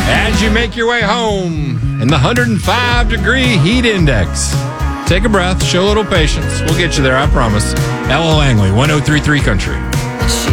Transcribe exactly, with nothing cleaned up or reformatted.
As you make your way home in the one hundred five degree heat index, take a breath, show a little patience. We'll get you there, I promise. Ella Langley, one oh three point three Country.